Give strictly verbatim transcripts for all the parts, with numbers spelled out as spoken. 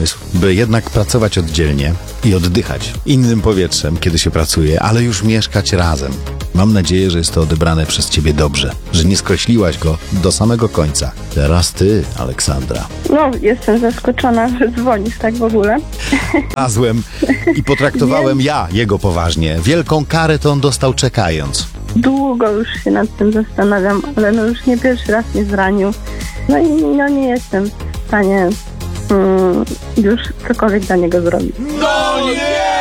pomysł, by jednak pracować oddzielnie i oddychać innym powietrzem, kiedy się pracuje, ale już mieszkać razem. Mam nadzieję, że jest to odebrane przez ciebie dobrze, że nie skreśliłaś go do samego końca. Teraz ty, Aleksandra. No, jestem zaskoczona, że dzwonisz tak w ogóle. Znalazłem i potraktowałem ja jego poważnie. Wielką karę to on dostał czekając. Długo już się nad tym zastanawiam, ale no już nie pierwszy raz mnie zranił. No i no nie jestem w stanie mm, już cokolwiek dla niego zrobić. No nie!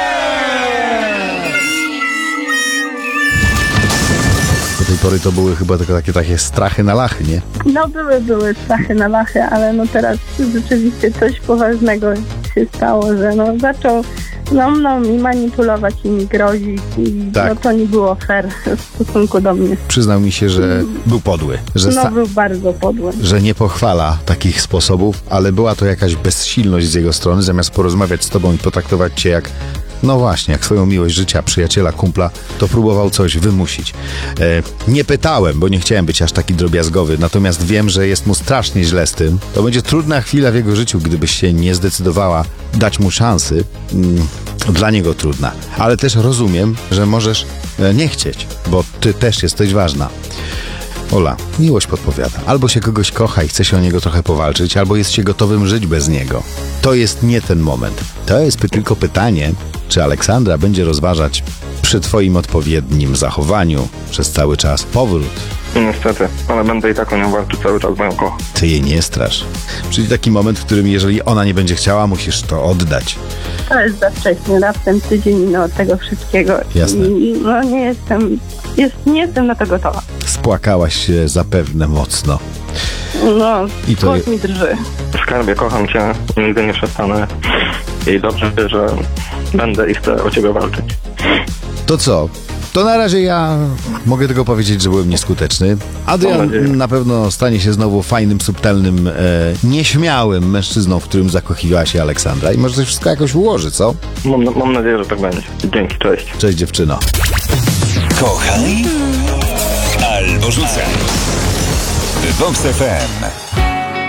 Do tej pory to były chyba tylko takie, takie strachy na lachy, nie? No były, były strachy na lachy, ale no teraz rzeczywiście coś poważnego się stało, że no zaczął no, no mi manipulować i mi grozić i Tak. no to nie było fair w stosunku do mnie. Przyznał mi się, że był podły, że, No sta- był bardzo podły. że nie pochwala takich sposobów, ale była to jakaś bezsilność z jego strony, zamiast porozmawiać z tobą i potraktować cię jak, no właśnie, jak swoją miłość życia, przyjaciela, kumpla, to próbował coś wymusić. E, nie pytałem, bo nie chciałem być aż taki drobiazgowy, natomiast wiem, że jest mu strasznie źle z tym. To będzie trudna chwila w jego życiu, gdybyś się nie zdecydowała dać mu szansy. Mm, dla niego trudna. Ale też rozumiem, że możesz e, nie chcieć, bo ty też jesteś ważna. Ola, miłość podpowiada. Albo się kogoś kocha i chce się o niego trochę powalczyć, albo jest się gotowym żyć bez niego. To jest nie ten moment. To jest py- tylko pytanie, czy Aleksandra będzie rozważać przy twoim odpowiednim zachowaniu przez cały czas powrót. Niestety, ale będę i tak o nią walczył cały czas, bo ją kocham. Ty jej nie strasz. Przyjdzie taki moment, w którym jeżeli ona nie będzie chciała, musisz to oddać. To jest za wcześnie, raptem tydzień minął od tego wszystkiego. Jasne. I no nie jestem, jest, nie jestem na to gotowa. Spłakałaś się zapewne mocno. No, I to głos je- mi drży. Skarbie, kocham cię, nigdy nie przestanę i dobrze wie, że będę i chcę o ciebie walczyć. To co? To na razie ja mogę tylko powiedzieć, że byłem nieskuteczny. Mam Adrian nadzieję. na pewno stanie się znowu fajnym, subtelnym, e, nieśmiałym mężczyzną, w którym zakochiwała się Aleksandra i może to wszystko jakoś ułoży, co? Mam, mam nadzieję, że tak będzie. Dzięki, cześć. Cześć dziewczyno. Kochaj albo rzucaj. Vox F M.